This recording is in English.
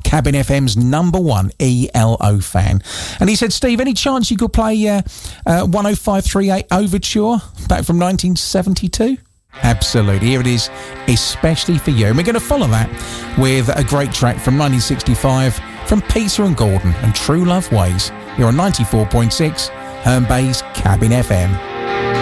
Cabin FM's #1 ELO fan. And he said, Steve, any chance you could play 10538 Overture back from 1972? Absolutely. Here it is, especially for you. And we're going to follow that with a great track from 1965 from Peter and Gordon and True Love Ways. You're on 94.6 Herne Bay's Cabin FM.